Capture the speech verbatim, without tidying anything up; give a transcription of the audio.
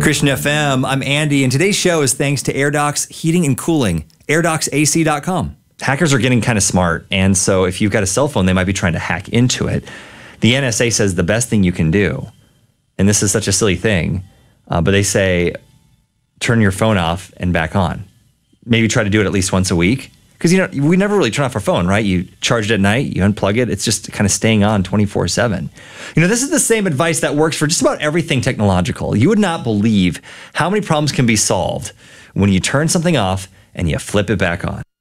Christian F M, I'm Andy, and today's show is thanks to AirDocs Heating and Cooling, air docs A C dot com. Hackers are getting kind of smart, and so if you've got a cell phone, they might be trying to hack into it. The N S A says the best thing you can do, and this is such a silly thing, uh, but they say turn your phone off and back on. Maybe try to do it at least once a week. Because, you know, we never really turn off our phone, right? You charge it at night, you unplug it. It's just kind of staying on twenty-four seven. You know, this is the same advice that works for just about everything technological. You would not believe how many problems can be solved when you turn something off and you flip it back on.